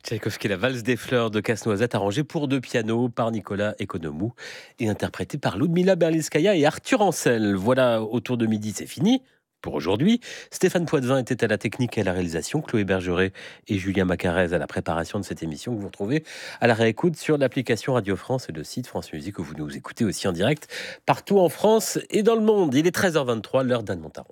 Tchaïkovski, la valse des fleurs de Casse-Noisette, arrangée pour deux pianos par Nicolas Economou et interprétée par Ludmila Berlinskaya et Arthur Ancel. Voilà, autour de midi, c'est fini pour aujourd'hui. Stéphane Poitvin était à la technique et à la réalisation, Chloé Bergeret et Julien Macarez à la préparation de cette émission que vous retrouvez à la réécoute sur l'application Radio France et le site France Musique où vous nous écoutez aussi en direct partout en France et dans le monde. Il est 13h23, l'heure d'Anne Montaron.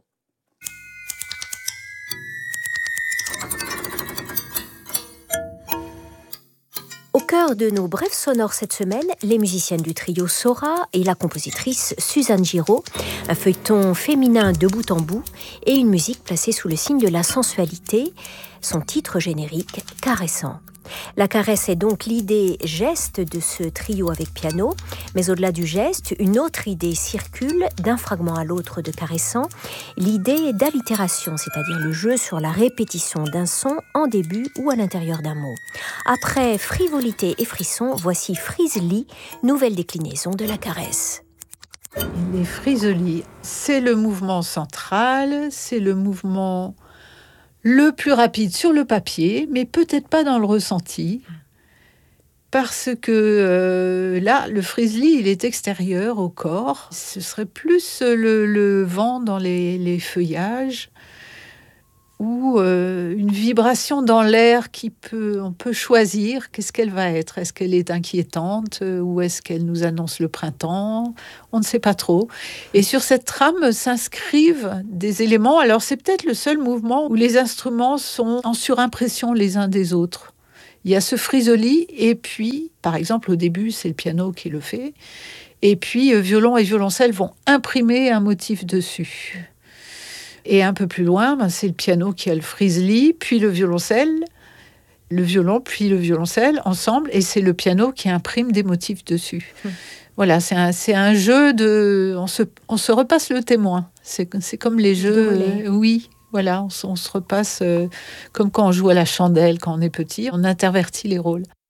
Au cœur de nos brèves sonores cette semaine, les musiciennes du trio Sora et la compositrice Suzanne Giraud, un feuilleton féminin de bout en bout et une musique placée sous le signe de la sensualité, son titre générique caressant. La caresse est donc l'idée geste de ce trio avec piano, mais au-delà du geste, une autre idée circule d'un fragment à l'autre de caressant, l'idée d'allitération, c'est-à-dire le jeu sur la répétition d'un son en début ou à l'intérieur d'un mot. Après frivolité et frisson, voici Frisely, nouvelle déclinaison de la caresse. Les friselies, c'est le mouvement central, c'est le mouvement le plus rapide sur le papier, mais peut-être pas dans le ressenti, parce que là, le frisely, il est extérieur au corps. Ce serait plus le vent dans les feuillages, ou une vibration dans l'air on peut choisir qu'est-ce qu'elle va être. Est-ce qu'elle est inquiétante ou est-ce qu'elle nous annonce le printemps ? On ne sait pas trop. Et sur cette trame s'inscrivent des éléments. Alors c'est peut-être le seul mouvement où les instruments sont en surimpression les uns des autres. Il y a ce frisely et puis, par exemple, au début, c'est le piano qui le fait. Et puis, violon et violoncelle vont imprimer un motif dessus. Et un peu plus loin, c'est le piano qui a le frisely, puis le violoncelle, le violon, puis le violoncelle ensemble, et c'est le piano qui imprime des motifs dessus. Voilà, c'est un jeu de... On se repasse le témoin. C'est comme les jeux... oui, voilà, on se repasse comme quand on joue à la chandelle, quand on est petit. On intervertit les rôles.